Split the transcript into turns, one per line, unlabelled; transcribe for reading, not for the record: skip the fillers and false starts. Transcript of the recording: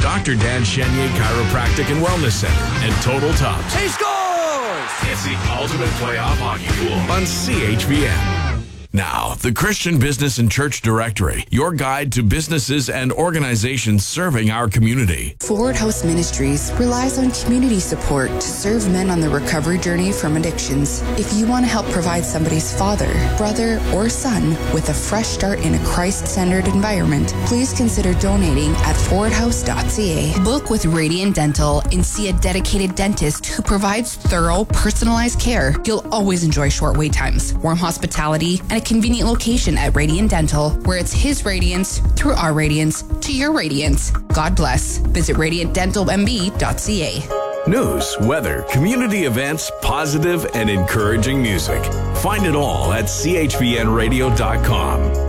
Dr. Dan Chenier Chiropractic and Wellness Center and Total Tops.
He scores!
It's the ultimate playoff hockey pool on CHVN. Now, the Christian Business and Church Directory, your guide to businesses and organizations serving our community.
Forward House Ministries relies on community support to serve men on the recovery journey from addictions. If you want to help provide somebody's father, brother, or son with a fresh start in a Christ-centered environment, please consider donating at forwardhouse.ca. Book with Radiant Dental and see a dedicated dentist who provides thorough, personalized care. You'll always enjoy short wait times, warm hospitality, and a convenient location at Radiant Dental, where it's his radiance through our radiance to your radiance. God bless. Visit radiantdentalmb.ca.
News, weather, community events, positive and encouraging music. Find it all at chvnradio.com.